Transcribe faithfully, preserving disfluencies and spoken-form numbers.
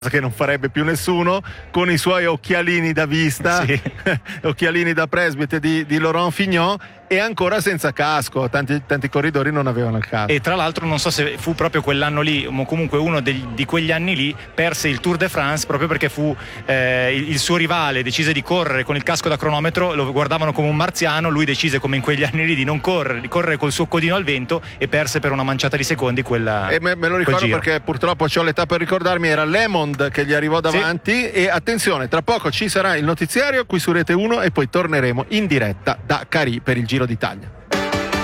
che non farebbe più nessuno, con i suoi occhialini da vista, sì. occhialini da presbite di, di Laurent Fignon, e ancora senza casco. Tanti, tanti corridori non avevano il casco. E tra l'altro non so se fu proprio quell'anno lì, o comunque uno degli, di quegli anni lì, perse il Tour de France proprio perché fu eh, il, il suo rivale decise di correre con il casco da cronometro, lo guardavano come un marziano, lui decise come in quegli anni lì di non correre, di correre col suo codino al vento, e perse per una manciata di secondi quella, e me, me lo ricordo perché purtroppo ho l'età per ricordarmi, era Lemond che gli arrivò davanti, sì. E attenzione, tra poco ci sarà il notiziario qui su Rete uno e poi torneremo in diretta da Carì per il Giro d'Italia.